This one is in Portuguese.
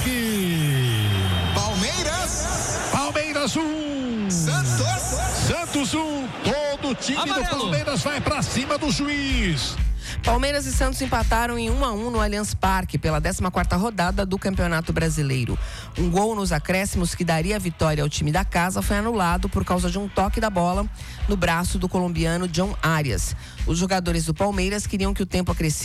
Palmeiras 1, Santos 1, todo o time do Palmeiras vai pra cima do juiz. Palmeiras e Santos empataram em 1-1 no Allianz Parque pela 14ª rodada do Campeonato Brasileiro. Um gol nos acréscimos que daria a vitória ao time da casa foi anulado por causa de um toque da bola no braço do colombiano John Arias. Os jogadores do Palmeiras queriam que o tempo acrescesse